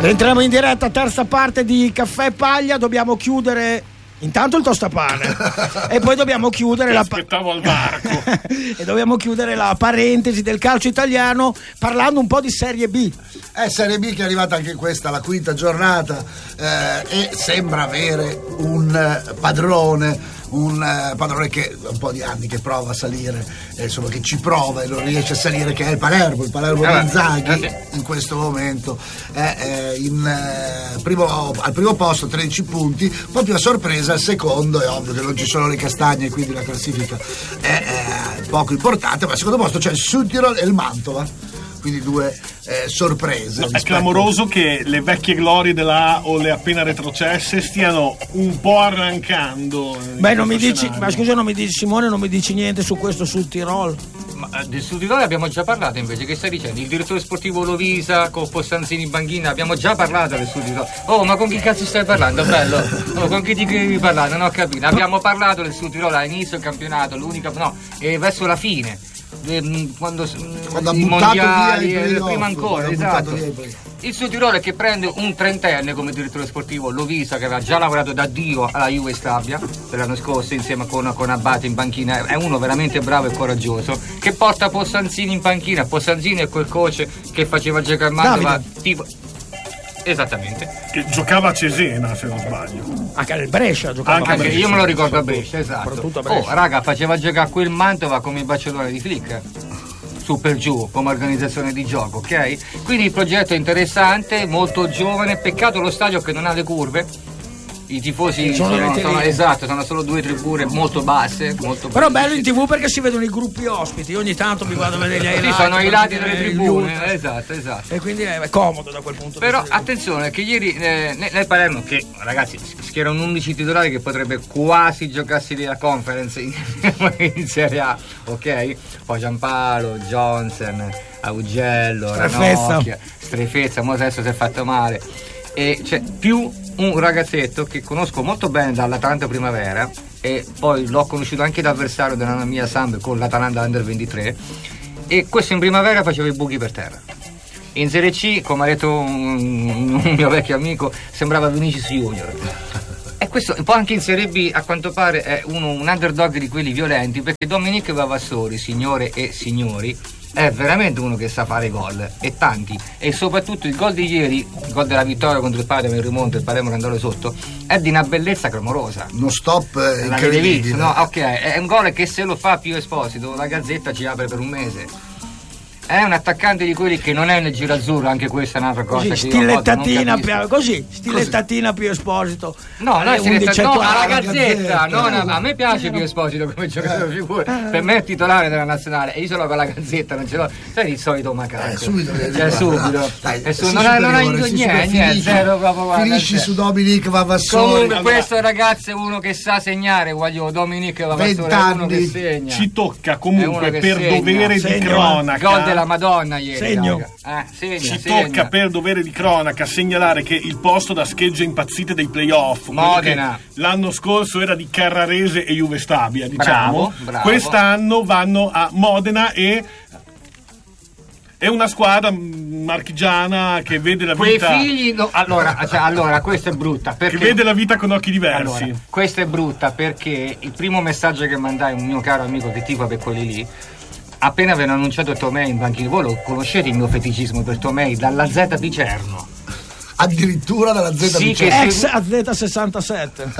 Rientriamo in diretta, terza parte di Caffè Paglia. Dobbiamo chiudere intanto il tostapane e poi dobbiamo chiudere aspettavo al varco e dobbiamo chiudere la parentesi del calcio italiano parlando un po' di Serie B. Serie B che è arrivata anche questa alla quinta giornata e sembra avere un padrone che un po' di anni che prova a salire, insomma che ci prova e non riesce a salire, che è il Palermo di Inzaghi. In questo momento è al primo posto, 13 punti, proprio a sorpresa al secondo. È ovvio che non ci sono le castagne, quindi la classifica è poco importante, ma al secondo posto c'è il Südtirol e il Mantova, quindi due sorprese. È clamoroso che le vecchie glorie della A o le appena retrocesse stiano un po' arrancando. Beh, non mi dici, ma scusa, non mi dici, Simone, non mi dici niente su questo sul Tirol? Ma del Sud Tirolo abbiamo già parlato, invece. Che stai dicendo? Il direttore sportivo Lovisa con Possanzini in banchina, abbiamo già parlato del Sud Tirolo. Oh, ma con chi cazzo stai parlando, bello? Oh, con chi ti devi parlare? Non ho capito. Abbiamo parlato del Sud Tirolo all'inizio del campionato, verso la fine, quando i mondiali, prima ancora, esatto. Il Sud Tirolo che prende un trentenne come direttore sportivo, Lovisa, che aveva già lavorato da Dio alla Juve Stabia per l'anno scorso insieme con Abate in panchina. È uno veramente bravo e coraggioso, che porta Possanzini in panchina. Possanzini è quel coach che faceva giocare Mantova, tipo... Esattamente, che giocava a Cesena, se non sbaglio, anche nel Brescia giocava, anche io me lo ricordo a Brescia, esatto. Oh raga, faceva giocare quel Mantova come il Barcellona di Flick, su per giù, come organizzazione di gioco, ok? Quindi il progetto è interessante, molto giovane. Peccato lo stadio che non ha le curve. I tifosi sono solo 2 tribune molto basse, però bello in TV perché si vedono i gruppi ospiti. Ogni tanto mi vado a vedere ai lati, sono ai lati delle tribune, esatto, e quindi è comodo da quel punto di vista. Però attenzione che ieri nel Palermo, che ragazzi schiera un 11 titolari che potrebbe quasi giocarsi la Conference in Serie A, ok? Poi Giampaolo, Johnson, Augello, Ranocchia, Strefezza, mo adesso si è fatto male, e c'è più un ragazzetto che conosco molto bene dall'Atalanta Primavera, e poi l'ho conosciuto anche da avversario della mia Samb con l'Atalanta Under 23, e questo in primavera faceva i buchi per terra. In Serie C, come ha detto un mio vecchio amico, sembrava Vinicius Junior. E questo un po' anche in Serie B, a quanto pare è un underdog di quelli violenti, perché Dominique Vavassori, signore e signori, è veramente uno che sa fare gol, e tanti, e soprattutto il gol di ieri, il gol della vittoria contro il Palermo in rimonta, il Palermo che andò sotto, è di una bellezza clamorosa. Uno stop incredibile. No, ok, è un gol che se lo fa Pio Esposito la Gazzetta ci apre per un mese. È un attaccante di quelli che non è nel girazzurro, anche questa è un'altra cosa. Stilettatina Pio Esposito. No, alla Gazzetta. A me piace Pio Esposito come giocatore figura. Per me è titolare della nazionale, e io ce l'ho con la Gazzetta, non ce l'ho. Sai il solito macaco. Subito. Non hai niente, zero proprio. Finisci su Dominique Vavassori. Comunque questo ragazzo è uno che sa segnare, voglio Dominique Vavassori, è uno che segna. Ci tocca comunque per dovere di cronaca. Gol della Madonna ieri. Ci tocca per dovere di cronaca segnalare che il posto da schegge impazzite dei playoff, Modena, l'anno scorso era di Carrarese e Juve Stabia, diciamo. Bravo. Quest'anno vanno a Modena e è una squadra marchigiana che vede la vita. Quei figli allora questa è brutta perché che vede la vita con occhi diversi. Allora, questa è brutta perché il primo messaggio che mandai a un mio caro amico che tifa per quelli lì, appena avevano annunciato Tomei in banchina, voi lo conoscete il mio feticismo per Tomei dalla Z Picerno. Addirittura dalla Z ex AZ67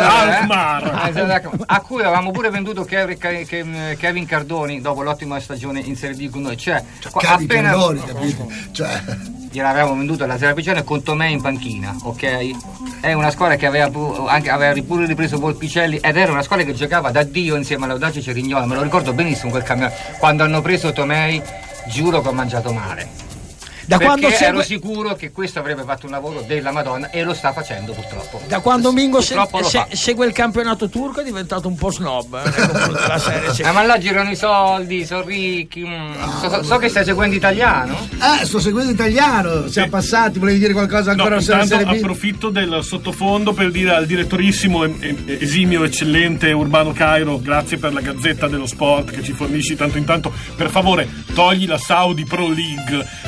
a cui avevamo pure venduto Kevin Cardoni dopo l'ottima stagione in Serie D con noi, appena Cardoni, capito? Gliel'avevamo venduto alla Serie Picerno con Tomei in panchina, ok? È una squadra che aveva pure ripreso Volpicelli, ed era una squadra che giocava da Dio insieme all'Audace Cerignola. Me lo ricordo benissimo quel camion, quando hanno preso Tomei, giuro che ho mangiato male. Ero sicuro che questo avrebbe fatto un lavoro della Madonna, e lo sta facendo purtroppo. Da quando Mingo segue il campionato turco è diventato un po' snob della serie. Ma là girano i soldi, sono ricchi. So che stai seguendo italiano. Sto seguendo italiano. Siamo passati, volevi dire qualcosa ancora? Intanto approfitto del sottofondo per dire al direttorissimo esimio, eccellente Urbano Cairo, grazie per la Gazzetta dello Sport che ci fornisci tanto in tanto. Per favore, togli la Saudi Pro League dal bar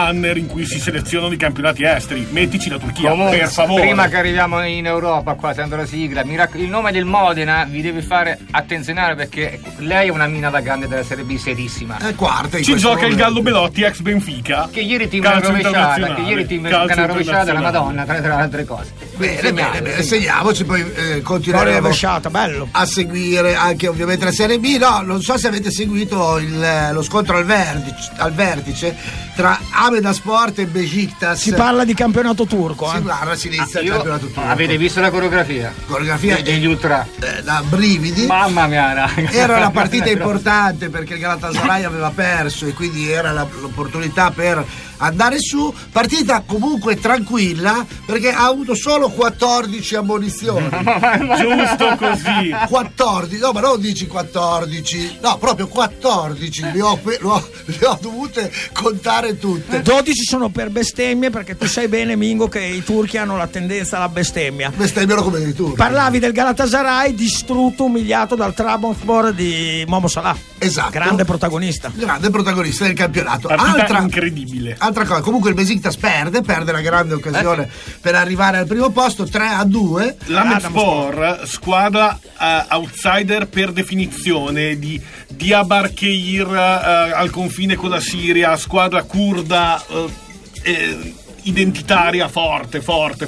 banner in cui si selezionano i campionati esteri. Mettici la Turchia, Comunque, per favore. prima che arriviamo in Europa, qua sento la sigla, il nome del Modena vi deve fare attenzionare, perché lei è una mina da grande della Serie B serissima. È quarta in Ci questo gioca il momento. Gallo Belotti, ex Benfica. Che ieri team Calcio rovesciata, internazionale. una rovesciata la Madonna, tra le altre cose. Bene, segniamoci, poi continueremo rovesciata, bello. a seguire anche ovviamente la Serie B. No, non so se avete seguito lo scontro al vertice tra Ahmedspor e Beşiktaş. Si parla di campionato turco, Si parla, si inizia il campionato turco. Avete visto la coreografia? Coreografia degli ultra? Da brividi. Mamma mia, raga. Era una partita importante perché il Galatasaray aveva perso e quindi era l'opportunità per andare su. Partita comunque tranquilla perché ha avuto solo 14 ammonizioni. Giusto così. 14, no, ma non dici 14, no, proprio 14. Le ho dovute contare tutte. 12 sono per bestemmie, perché tu sai bene, Mingo, che i turchi hanno la tendenza alla bestemmia. Bestemmiano come dei turchi. Parlavi del Galatasaray distrutto, umiliato dal Trabzonspor di Momo Salah. Esatto. Grande protagonista del campionato. Partita incredibile. Altra cosa, comunque il Beşiktaş perde la grande occasione per arrivare al primo posto, 3-2. L'Ahmedspor, squadra outsider per definizione, di Diyarbakir al confine con la Siria, squadra curda identitaria forte,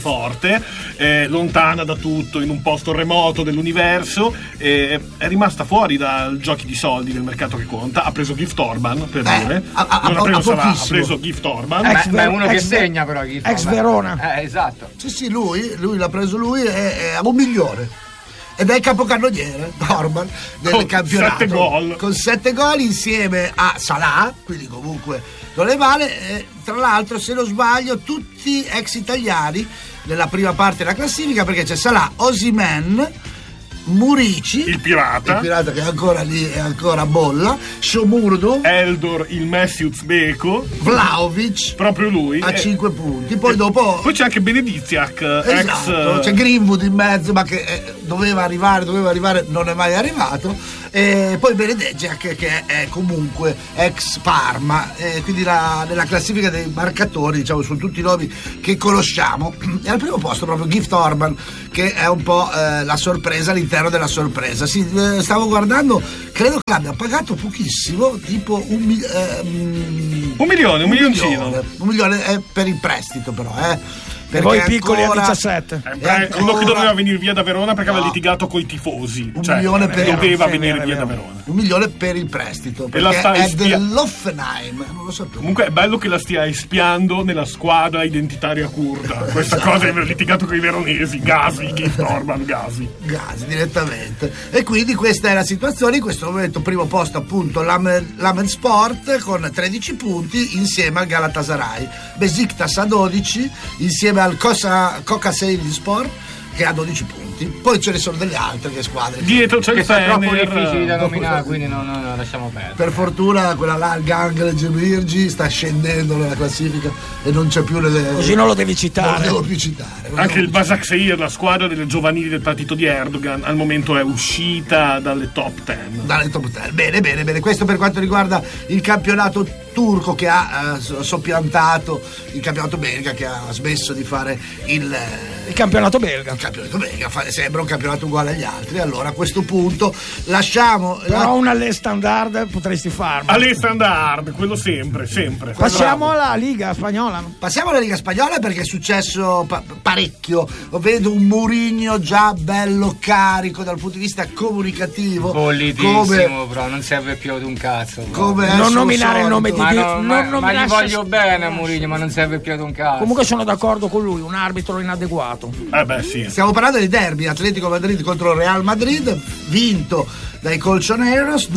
lontana da tutto, in un posto remoto dell'universo, è rimasta fuori dai giochi di soldi del mercato che conta. Ha preso Gift Orban, per dire, non ha preso Salah, ha preso Gift Orban. Ma è uno che segna, però Gift ex Verona. Esatto. Sì, lui l'ha preso lui, è a 1 milione. Ed è il capocannoniere Orban del campionato 7 gol. con 7 gol insieme a Salah, quindi comunque non è male. Tra l'altro, se non sbaglio, tutti ex italiani nella prima parte della classifica, perché c'è Salah, Osimhen, Murici, il pirata che è ancora lì, è ancora bolla, Shomurdo, Eldor, il Messi uzbeko, Vlahovic, proprio lui, a 5 punti. Poi dopo poi c'è anche Benediziak, esatto, c'è Greenwood in mezzo, ma che doveva arrivare, non è mai arrivato. E poi Benediziak, che è comunque ex Parma, quindi nella classifica dei marcatori, diciamo, sono tutti i nomi che conosciamo. E al primo posto proprio Gift Orban, che è un po' la sorpresa all'interno della sorpresa. Sì, stavo guardando, credo che abbia pagato pochissimo, tipo un milioncino. Un milione per il prestito, però, E voi piccoli a 17. Uno che doveva venire via da Verona perché aveva litigato coi tifosi. Un milione per doveva venire via da Verona. 1 milione per il prestito, E la perché sta è dell'Hoffenheim, non lo sapevo. Comunque è bello che la stia espiando nella squadra identitaria curda. Questa cosa di aver litigato con i veronesi. Gazi, Gift Orban, Gazi direttamente. E quindi questa è la situazione. In questo momento primo posto appunto l'Ahmedspor con 13 punti insieme al Galatasaray. Beşiktaş a 12 insieme al Kocaelispor, che ha 12 punti. Poi ce ne sono delle altre squadre dietro c'è che il sono troppo Fener, difficili da nominare, quindi non lasciamo perdere. Per fortuna quella là, il Gangle Gemirgi, sta scendendo nella classifica e non c'è più così non lo devi citare. Non lo devo più citare. anche il Başakşehir, la squadra delle giovanili del partito di Erdogan, al momento è uscita dalle top 10. Bene. Questo per quanto riguarda il campionato turco, che ha soppiantato il campionato belga, che ha smesso di fare il campionato belga. Il campionato belga sembra un campionato uguale agli altri. Allora a questo punto lasciamo. Però un alle standard potresti farlo. Alle standard, quello sempre. Passiamo alla Liga Spagnola. Passiamo alla Liga Spagnola, perché è successo parecchio. Vedo un Mourinho già bello carico dal punto di vista comunicativo. Bollitissimo, però non serve più ad un cazzo. Non nominare il nome di Dio. Ma gli voglio bene a Mourinho, ma non serve più ad un cazzo. Comunque sono d'accordo con lui, un arbitro inadeguato. Sì. Stiamo parlando di derby, Atletico Madrid contro Real Madrid, vinto dai Colchoneros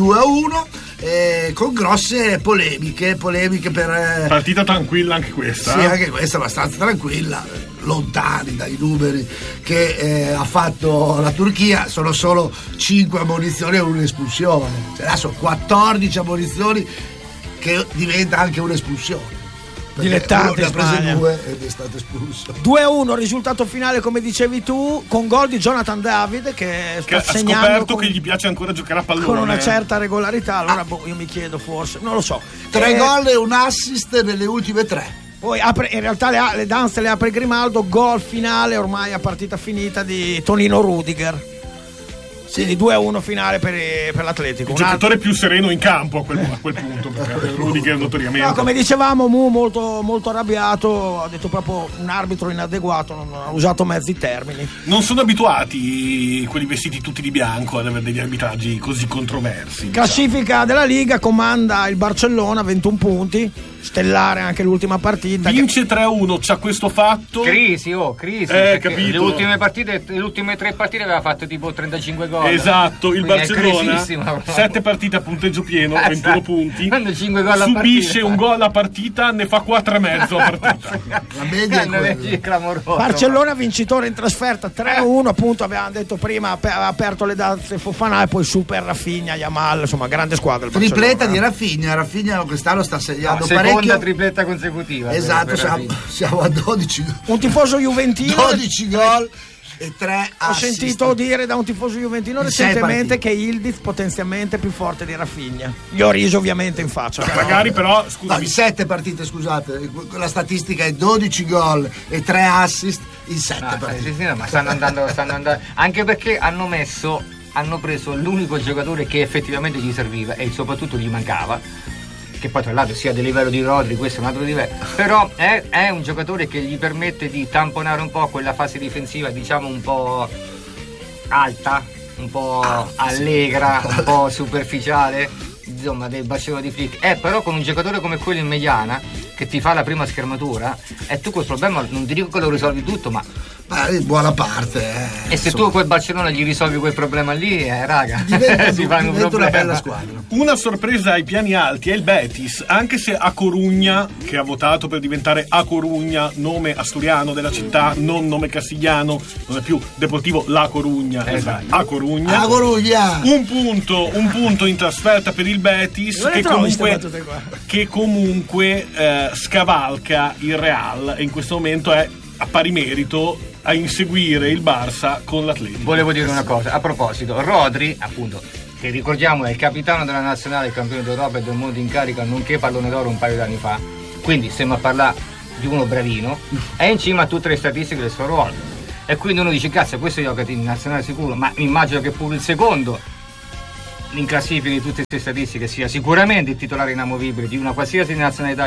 2-1, con grosse polemiche per partita tranquilla anche questa. Sì, anche questa abbastanza tranquilla, lontani dai numeri che ha fatto la Turchia. Sono solo 5 ammonizioni e un'espulsione, cioè adesso 14 ammonizioni, che diventa anche un'espulsione. dilettante, ne ha prese 2 ed è stato espulso. 2-1 risultato finale, come dicevi tu, con gol di Jonathan David che sta segnando, ha scoperto che gli piace ancora giocare a pallone con una certa regolarità. Allora io mi chiedo, forse, non lo so, 3 gol e un assist nelle ultime 3. Poi apre, in realtà le danze le apre Grimaldo, gol finale ormai a partita finita di Tonino Rudiger. Sì, di 2-1 finale per l'Atletico. Il giocatore più sereno in campo a quel punto, perché Rudiger notoriamente. No, come dicevamo, Mu molto arrabbiato, ha detto proprio un arbitro inadeguato, non ha usato mezzi termini. Non sono abituati quelli vestiti tutti di bianco ad avere degli arbitraggi così controversi. Classifica della Liga, comanda il Barcellona, 21 punti, stellare anche l'ultima partita. Vince 3-1, c'ha questo fatto. Crisi. Capito. Le ultime partite, le ultime 3 partite aveva fatto tipo 35 gol. Esatto, il Quindi Barcellona 7 partite a punteggio pieno, 21 punti. 5 gol subisce un gol a partita, ne fa 4,5 a partita. La media è clamorosa. Barcellona vincitore in trasferta 3-1, appunto avevamo detto prima, ha aperto le danze Fofana e poi super Rafinha, Yamal, insomma grande squadra il tripletta Barcellona. di Rafinha quest'anno sta segnando seconda tripletta consecutiva. Esatto, siamo a 12. Un tifoso juventino 12 gol e 3 assist. Ho sentito dire da un tifoso juventino recentemente che Yildiz potenzialmente è più forte di Rafinha. Gli ho riso ovviamente in faccia. Magari però, scusami. No, in 7 partite, scusate, la statistica è 12 gol e 3 assist in 7 partite. Sì, ma stanno andando. Anche perché hanno preso l'unico giocatore che effettivamente gli serviva e soprattutto gli mancava, che poi tra l'altro sia del livello di Rodri, questo è un altro livello, però è un giocatore che gli permette di tamponare un po' quella fase difensiva, diciamo un po' alta, un po' allegra, un po' superficiale, insomma, del Barcellona di Flick. Però con un giocatore come quello in mediana che ti fa la prima schermatura, e tu quel problema non ti dico che lo risolvi tutto, ma buona parte. E se tu quel Barcellona gli risolvi quel problema lì, raga, si fa un una bella squadra. Una sorpresa ai piani alti è il Betis, anche se A Corugna, che ha votato per diventare A Corugna, nome asturiano della città, non nome castigliano, non è più Deportivo La Corugna, esatto. A Corugna. Un punto in trasferta per il Betis che comunque scavalca il Real e in questo momento è a pari merito a inseguire il Barça con l'Atletico. Volevo dire una cosa, a proposito, Rodri, appunto, che ricordiamo è il capitano della nazionale, il campione d'Europa e del mondo in carica, nonché pallone d'oro un paio d'anni fa, quindi stiamo a parlare di uno bravino, è in cima a tutte le statistiche del suo ruolo, e quindi uno dice cazzo, questo gioca in nazionale sicuro, ma immagino che pure il secondo in classifica di tutte queste statistiche sia sicuramente il titolare inamovibile di una qualsiasi nazionalità,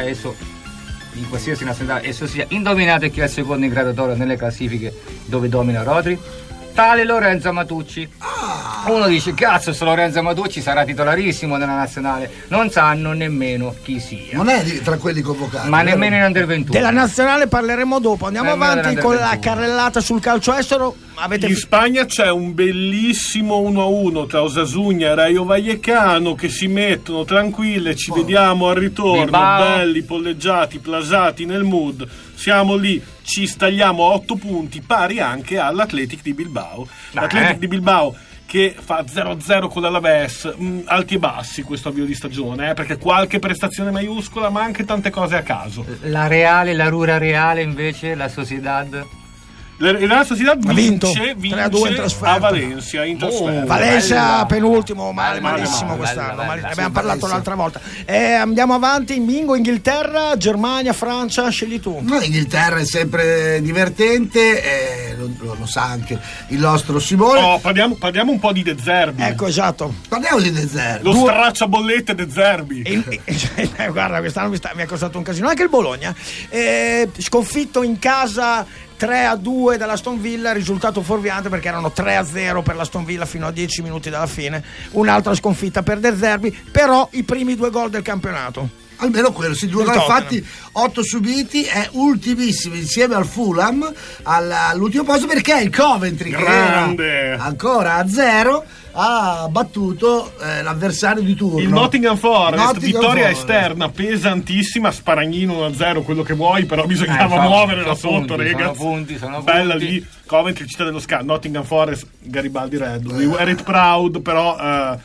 esso sia. Indovinate chi è il secondo in graduatoria nelle classifiche dove domina Rodri? Tale Lorenzo Matucci. Uno dice cazzo, sto Lorenzo Matucci sarà titolarissimo nella nazionale, non sanno nemmeno chi sia, non è tra quelli convocati, ma nemmeno in Under 21. Della nazionale parleremo dopo, andiamo avanti con la carrellata sul calcio estero. In Spagna c'è un bellissimo 1-1 tra Osasuna e Rayo Vallecano che si mettono tranquille, ci vediamo al ritorno, Bilbao. Belli, polleggiati, plasati nel mood, siamo lì, ci stagliamo a 8 punti, pari anche all'Athletic di Bilbao. L'Athletic di Bilbao che fa 0-0 con l'Alaves, alti e bassi questo avvio di stagione, perché qualche prestazione maiuscola ma anche tante cose a caso. La Rura Reale invece, la Sociedad. La Sociedad vince 3-2 a Valencia in trasferta. Valencia penultimo, malissimo quest'anno, ne abbiamo parlato l'altra volta. Andiamo avanti, Mingo, Inghilterra, Germania, Francia, scegli tu. Inghilterra è sempre divertente, lo sa anche il nostro Simone. Parliamo un po' di De Zerbi. Ecco, esatto. Parliamo di De Zerbi. Lo stracciabollette De Zerbi. Guarda, quest'anno mi ha costato un casino. Anche il Bologna, sconfitto in casa 3-2 dall'Aston Villa, risultato fuorviante perché erano 3-0 per l'Aston Villa fino a 10 minuti dalla fine. Un'altra sconfitta per De Zerbi, però i primi 2 gol del campionato. Almeno quello, sì, 2 gol fatti, 8 subiti, è ultimissimo insieme al Fulham all'ultimo posto, perché il Coventry, grande, che era ancora a 0, ha battuto l'avversario di turno, il Nottingham Forest. Vittoria esterna pesantissima, Sparagnino 1-0, quello che vuoi, però bisognava muovere da sotto, rega. Sono bella punti. Lì, Coventry, città dello Nottingham Forest, Garibaldi Red. We were it proud, però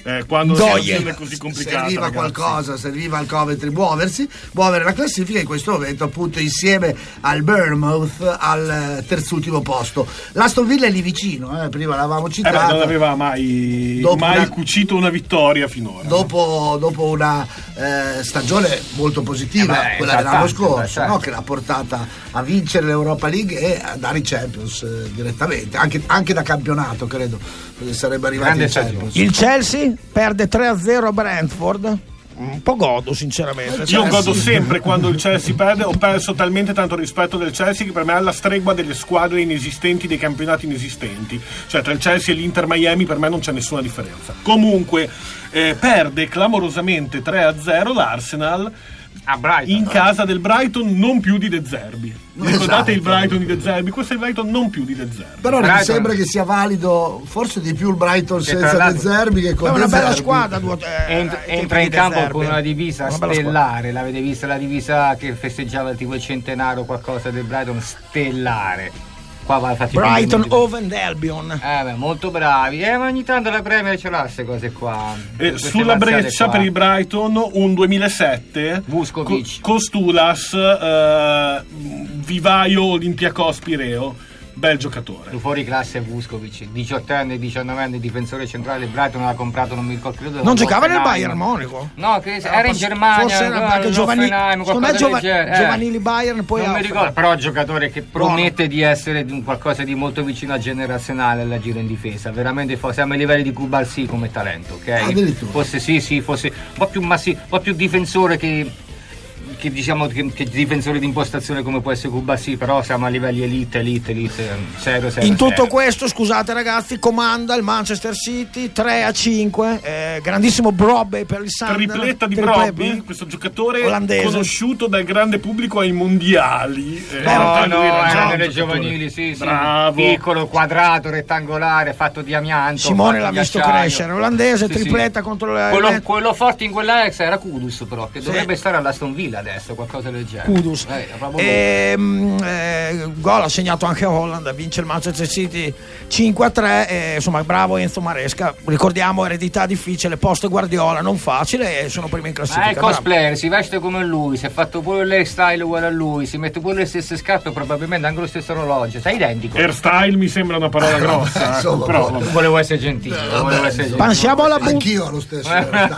quando la situazione è così complicata. Serviva ragazzi. qualcosa, serviva al Coventry muovere la classifica, in questo momento appunto insieme al Bournemouth al terzultimo posto. L'Aston Villa è lì vicino, prima l'avevamo citato. Non aveva mai cucito una vittoria finora. Dopo una stagione molto positiva, quella dell'anno scorso, no? Che l'ha portata a vincere l'Europa League e a dare i Champions direttamente, anche da campionato credo sarebbe arrivato in Champions. Il Chelsea perde 3-0 a Brentford. Un po' godo sinceramente. Io godo sempre quando il Chelsea perde. Ho perso talmente tanto rispetto del Chelsea che per me è alla stregua delle squadre inesistenti, dei campionati inesistenti. Cioè tra il Chelsea e l'Inter Miami per me non c'è nessuna differenza. Comunque perde clamorosamente 3-0 l'Arsenal in casa del Brighton, non più di De Zerbi. Ricordate il Brighton di De Zerbi? Questo è il Brighton non più di De Zerbi. Però mi sembra che sia valido forse di più il Brighton senza De Zerbi che con De Zerbi. È una bella squadra. Entra in campo con una divisa stellare. L'avete vista la divisa che festeggiava tipo il centenario, qualcosa del Brighton, stellare. Qua Brighton Oven Albion. Molto bravi. Ma ogni tanto la Premier ce l'ha queste cose qua. Sulla breccia qua. Per il Brighton un 2007 Vuskovic, Kostulas, vivaio Olympiakos Pireo. Bel giocatore. Lu fuori classe Vuskovic, 18enne, 19enne, difensore centrale del Brighton, l'ha comprato, non mi ricordo, credo. Non giocava nel Bayern Monaco? No, che era in Germania. Forse era perché giovanili Bayern, poi non mi ricordo, però giocatore che promette di essere qualcosa di molto vicino a generazionale alla giro in difesa. Veramente siamo ai livelli di Kubalsi come talento, ok? Fosse un po' più un po' più difensore che diciamo che difensore di impostazione come può essere Kubasi, però siamo a livelli elite, serio. In tutto questo, scusate ragazzi, comanda il Manchester City 3-5, grandissimo Brobbey per il Sunderland. Tripletta di Brobbey, questo giocatore olandese, conosciuto dal grande pubblico ai mondiali. Era nelle giovanili, sì, bravo. Piccolo, quadrato, rettangolare, fatto di amianto. Simone l'ha visto crescere, olandese, tripletta contro quello forte in quella ex era Kudus, però, che dovrebbe stare all'Aston Villa adesso, qualcosa del genere. Kudus. Gol ha segnato anche Holland, vince il Manchester City 5-3, insomma bravo Enzo Maresca, ricordiamo eredità difficile, post Guardiola non facile e sono primi in classifica. Il cosplayer si veste come lui, si è fatto pure l'hairstyle uguale a lui, si mette pure le stesse scarpe, probabilmente anche lo stesso orologio, sei identico. Hairstyle mi sembra una parola grossa, insomma, però volevo essere gentile. Passiamo alla anch'io ho lo stesso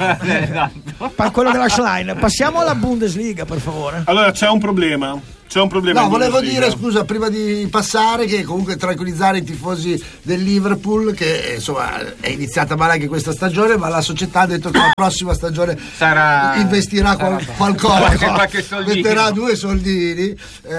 quello della Schlein. Passiamo alla Bundesliga, per favore. Allora c'è un problema. No, volevo dire, scusa, prima di passare, che comunque tranquillizzare i tifosi del Liverpool, che insomma è iniziata male anche questa stagione, ma la società ha detto che la prossima stagione investirà qualcosa, metterà 2 soldini.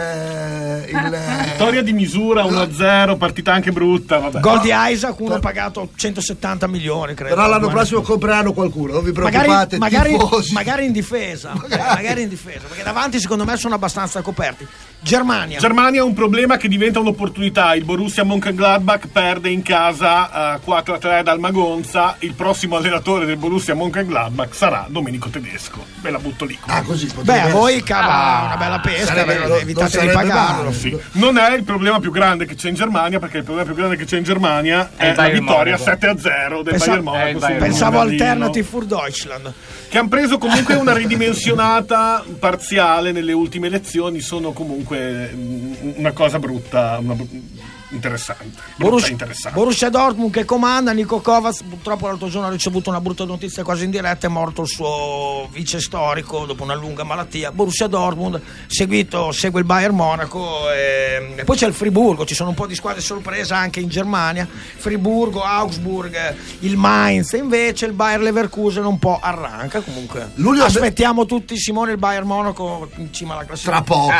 Vittoria di misura 1-0, partita anche brutta. Vabbè. Gol di Isaac, uno pagato 170 milioni, credo. Però l'anno prossimo compreranno qualcuno, non vi preoccupate. Magari in difesa, perché davanti secondo me sono abbastanza coperti. Germania ha un problema che diventa un'opportunità. Il Borussia Mönchengladbach perde in casa 4-3 dal Magonza. Il prossimo allenatore del Borussia Mönchengladbach sarà Domenico Tedesco. Ve la butto lì. Così a voi cava una bella pesca, evitate di pagarlo. Sì. Non è il problema più grande che c'è in Germania, perché il problema più grande che c'è in Germania è la vittoria 7-0 del Bayern Monaco. Pensavo Alternative für Deutschland, che hanno preso comunque una ridimensionata parziale nelle ultime elezioni. Sono comunque una cosa brutta, interessante. Borussia Dortmund che comanda, Niko Kovac purtroppo l'altro giorno ha ricevuto una brutta notizia quasi in diretta, è morto il suo vice storico dopo una lunga malattia. Borussia Dortmund segue il Bayern Monaco e poi c'è il Friburgo, ci sono un po' di squadre sorpresa anche in Germania, Friburgo, Augsburg, il Mainz, e invece il Bayer Leverkusen un po' arranca. Comunque aspettiamo tutti, Simone, il Bayern Monaco in cima alla classifica tra poco,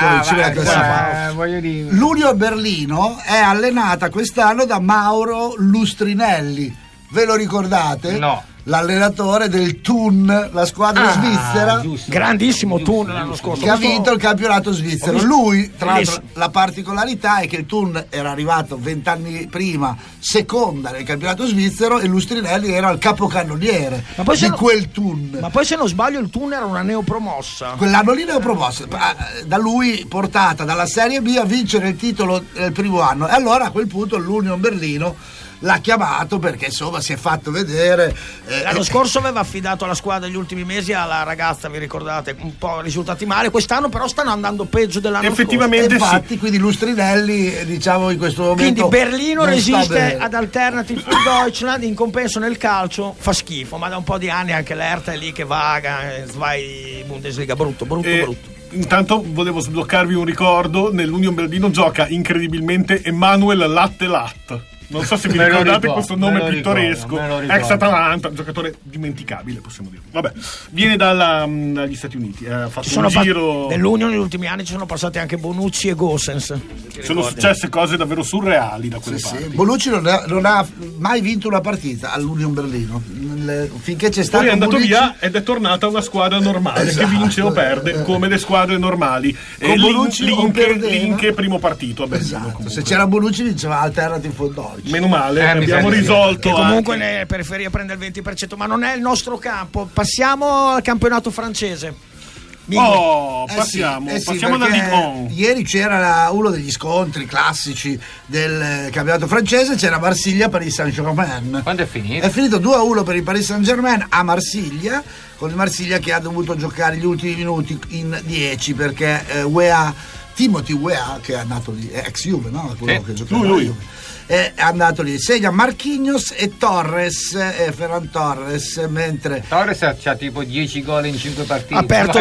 l'Union Berlino è allenata quest'anno da Mauro Lustrinelli, ve lo ricordate? No. L'allenatore del Thun, la squadra svizzera, giusto. Grandissimo Thun l'anno scorso, che ha vinto il campionato svizzero. Lui, tra l'altro, la particolarità è che il Thun era arrivato 20 anni prima seconda nel campionato svizzero e Lustrinelli era il capocannoniere di quel Thun. Ma poi, se non sbaglio, il Thun era una neopromossa. Quell'anno lì neopromossa, da lui portata dalla Serie B a vincere il titolo nel primo anno, e allora a quel punto l'Union Berlino l'ha chiamato perché insomma si è fatto vedere. L'anno scorso aveva affidato la squadra negli ultimi mesi alla ragazza, vi ricordate, un po' risultati male, quest'anno però stanno andando peggio dell'anno effettivamente scorso. Infatti, quindi Lustrinelli, diciamo, in questo momento. Quindi Berlino non sta resiste bene. ad Alternative für Deutschland, in compenso nel calcio fa schifo, ma da un po' di anni anche l'Hertha è lì che vaga, vai Bundesliga, brutto. Intanto volevo sbloccarvi un ricordo: nell'Union Berlino gioca incredibilmente Emanuel Latte. Non so se vi ricordate questo nome pittoresco, ex Atalanta, un giocatore dimenticabile, possiamo dire. Vabbè, viene dagli Stati Uniti, ha fatto un giro. Nell'Union negli ultimi anni ci sono passati anche Bonucci e Gosens. Sono successe cose davvero surreali da quelle parti. Sì. Bonucci non ha mai vinto una partita all'Union Berlino. Finché c'è stato. Poi è andato Bonucci... via ed è tornata una squadra normale, che vince o perde come le squadre normali. Con Bonucci Linke primo partito a Berlino. Esatto. Se c'era Bonucci vinceva Alternative für Deutschland. Meno male, abbiamo risolto. Che comunque anche... nelle periferie prende il 20%, ma non è il nostro campo. Passiamo al campionato francese. Passiamo alla Ligue 1. Ieri c'era uno degli scontri classici del campionato francese, c'era Marsiglia-Paris Saint-Germain. Quando è finito? È finito 2-1 per il Paris Saint-Germain a Marsiglia, con il Marsiglia che ha dovuto giocare gli ultimi minuti in 10 perché Timothy Weah, che è andato lì, ex Juve, no? Quello che giocava lui. È andato lì, segna Marquinhos e Torres, Ferran Torres, mentre Torres c'ha tipo 10 gol in 5 partite.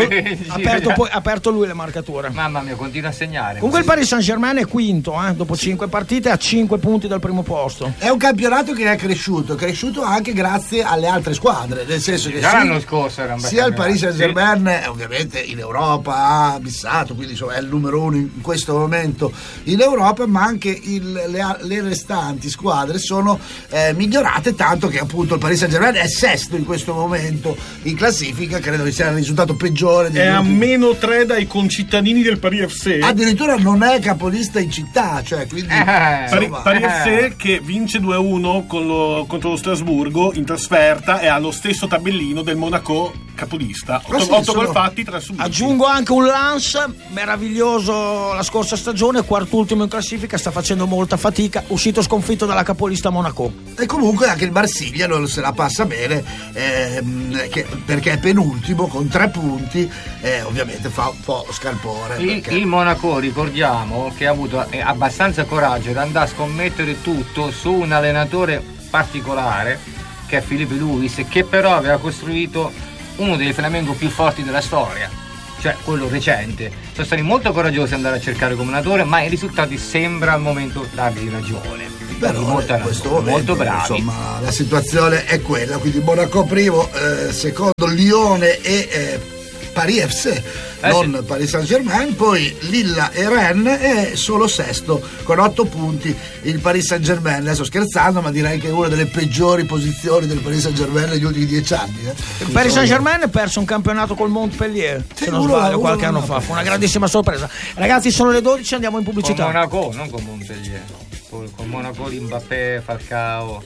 Ha aperto lui le marcature. Mamma mia, continua a segnare. Comunque il Paris Saint-Germain è quinto, dopo 5 partite, a 5 punti dal primo posto. È un campionato che è cresciuto anche grazie alle altre squadre, nel senso che già l'anno scorso era un bel sia il Paris Saint-Germain ovviamente in Europa ha abissato, quindi insomma, è il numero uno in questo momento in Europa, ma anche le restanti squadre sono migliorate, tanto che appunto il Paris Saint-Germain è sesto in questo momento in classifica, credo che sia il risultato peggiore è a -3 dai concittadini del Paris FC, addirittura non è capolista in città, cioè quindi Paris FC che vince 2-1 contro lo Strasburgo in trasferta, e ha lo stesso tabellino del Monaco capolista, 8 gol fatti, 3 subiti. Aggiungo anche un Lens meraviglioso la scorsa stagione, quart'ultimo in classifica, sta facendo molta fatica, uscito sconfitto dalla capolista Monaco. E comunque anche il Marsiglia non se la passa bene, perché è penultimo con 3 punti, ovviamente fa un po' scalpore. Il Monaco, ricordiamo, che ha avuto abbastanza coraggio da andare a scommettere tutto su un allenatore particolare che è Philippe Luis, che però aveva costruito uno dei Flamengo più forti della storia, cioè quello recente. Sono stati molto coraggiosi ad andare a cercare come allenatore, ma i risultati sembra al momento dargli ragione. Però molto bravi. Insomma, la situazione è quella, quindi Monaco primo, secondo Lione e Paris FC, non Paris Saint-Germain, poi Lilla e Rennes, e solo sesto con 8 punti il Paris Saint-Germain. Adesso scherzando, ma direi che è una delle peggiori posizioni del Paris Saint-Germain negli ultimi 10 anni. Il Paris Saint-Germain ha perso un campionato col Montpellier, se non sbaglio, qualche anno fa. Fu una grandissima sorpresa. Ragazzi, sono le 12, andiamo in pubblicità. Con Monaco, non con Montpellier, con Monaco di Mbappé, Falcao.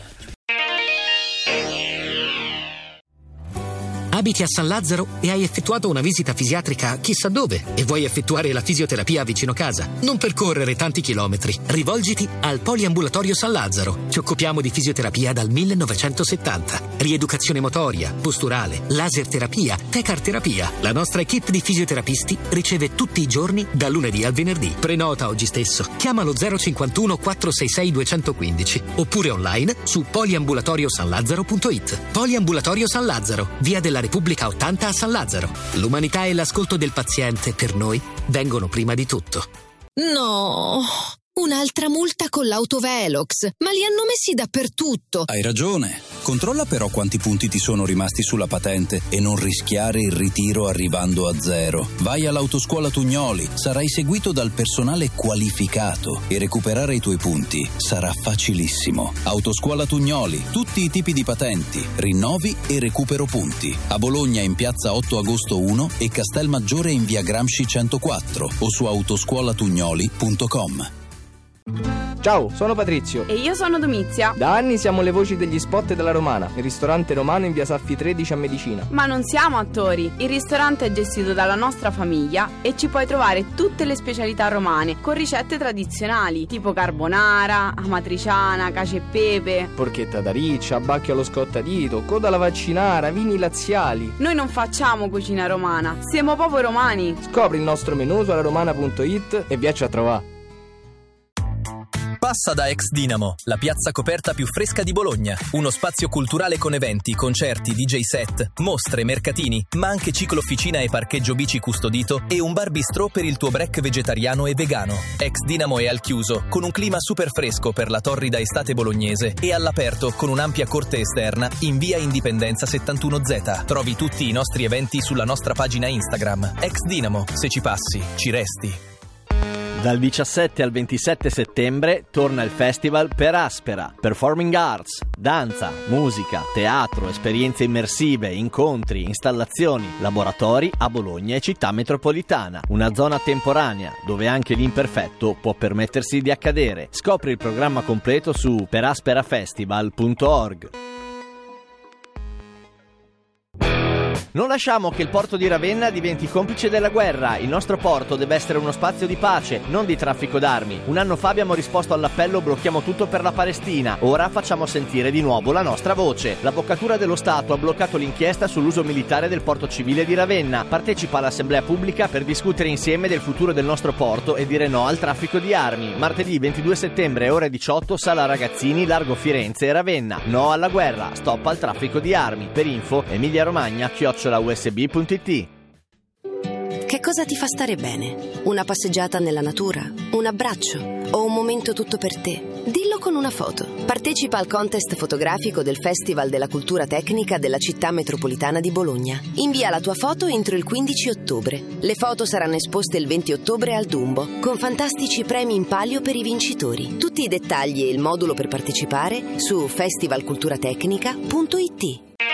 Abiti a San Lazzaro e hai effettuato una visita fisiatrica chissà dove e vuoi effettuare la fisioterapia vicino casa? Non percorrere tanti chilometri. Rivolgiti al Poliambulatorio San Lazzaro. Ci occupiamo di fisioterapia dal 1970. Rieducazione motoria, posturale, laser terapia, tecar terapia. La nostra equipe di fisioterapisti riceve tutti i giorni dal lunedì al venerdì. Prenota oggi stesso. Chiamalo 051 466 215 oppure online su poliambulatoriosanlazzaro.it. Poliambulatorio San Lazzaro, via della Repubblica 80 a San Lazzaro. L'umanità e l'ascolto del paziente per noi vengono prima di tutto. No, un'altra multa con l'autovelox, ma li hanno messi dappertutto. Hai ragione. Controlla però quanti punti ti sono rimasti sulla patente e non rischiare il ritiro arrivando a 0. Vai all'Autoscuola Tugnoli, sarai seguito dal personale qualificato e recuperare i tuoi punti sarà facilissimo. Autoscuola Tugnoli, tutti i tipi di patenti, rinnovi e recupero punti. A Bologna in piazza 8 agosto 1 e Castelmaggiore in via Gramsci 104 o su autoscuolatugnoli.com. Ciao, sono Patrizio. E io sono Domizia. Da anni siamo le voci degli spot della Romana, il ristorante romano in via Saffi 13 a Medicina. Ma non siamo attori. Il ristorante è gestito dalla nostra famiglia e ci puoi trovare tutte le specialità romane con ricette tradizionali tipo carbonara, amatriciana, cacio e pepe, Porchetta da riccia, abbacchio allo scottadito, coda alla vaccinara, vini laziali. Noi non facciamo cucina romana, siamo proprio romani. Scopri il nostro menù su alaromana.it e viaci a trovare. Passa da Ex Dinamo, la piazza coperta più fresca di Bologna. Uno spazio culturale con eventi, concerti, DJ set, mostre, mercatini, ma anche ciclo officina e parcheggio bici custodito e un bar bistrò per il tuo break vegetariano e vegano. Ex Dinamo è al chiuso, con un clima super fresco per la torrida estate bolognese e all'aperto con un'ampia corte esterna in via Indipendenza 71Z. Trovi tutti i nostri eventi sulla nostra pagina Instagram. Ex Dinamo, se ci passi, ci resti. Dal 17 al 27 settembre torna il festival Per Aspera. Performing arts, danza, musica, teatro, esperienze immersive, incontri, installazioni, laboratori a Bologna e città metropolitana. Una zona temporanea dove anche l'imperfetto può permettersi di accadere. Scopri il programma completo su perasperafestival.org. Non lasciamo che il porto di Ravenna diventi complice della guerra. Il nostro porto deve essere uno spazio di pace, non di traffico d'armi. Un anno fa abbiamo risposto all'appello "Blocchiamo tutto per la Palestina". Ora facciamo sentire di nuovo la nostra voce. L'Avvocatura dello Stato ha bloccato l'inchiesta sull'uso militare del porto civile di Ravenna. Partecipa all'assemblea pubblica per discutere insieme del futuro del nostro porto e dire no al traffico di armi. Martedì 22 settembre, ore 18, Sala Ragazzini, Largo Firenze, Ravenna. No alla guerra, stop al traffico di armi. Per info, Emilia Romagna, @usb.it. Che cosa ti fa stare bene? Una passeggiata nella natura? Un abbraccio? O un momento tutto per te? Dillo con una foto. Partecipa al contest fotografico del Festival della Cultura Tecnica della Città Metropolitana di Bologna. Invia la tua foto entro il 15 ottobre. Le foto saranno esposte il 20 ottobre al Dumbo, con fantastici premi in palio per i vincitori. Tutti i dettagli e il modulo per partecipare su festivalculturatecnica.it.